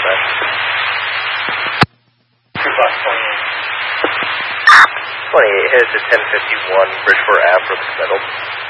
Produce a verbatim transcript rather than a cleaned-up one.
that. Two bus twenty-eight. twenty-eight, headed to ten fifty-one, Bridgeport Ave for the settled.